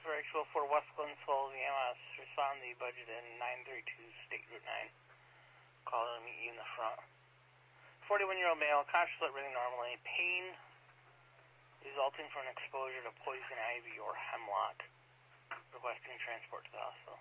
for Actual 4 West Glens Falls, EMS. Respond the budget in 932 State Route 9. Call to meet you in the front. 41-year-old male, conscious, breathing normally. Pain resulting from an exposure to poison ivy or hemlock. Requesting transport to the hospital.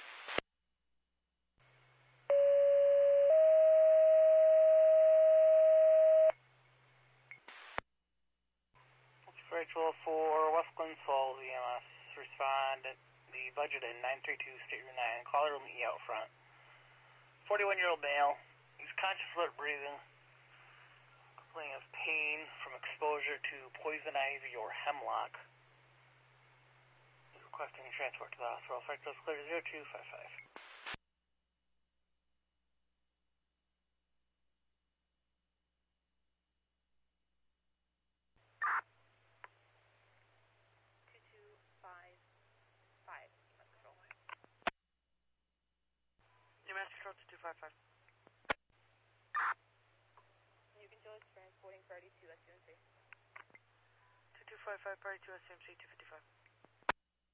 Virtual for West Glens Falls, EMS. Respond the budget in 932 State Route 9. Caller will meet you out front. 41-year-old male. He's conscious, alert, breathing. Complaining of pain from exposure to poison ivy or hemlock. He's requesting transport to the hospital. Virtual is clear 0255. New Master Control 2255. New Control is transporting priority to SUMC. 2255, priority to SUMC 255.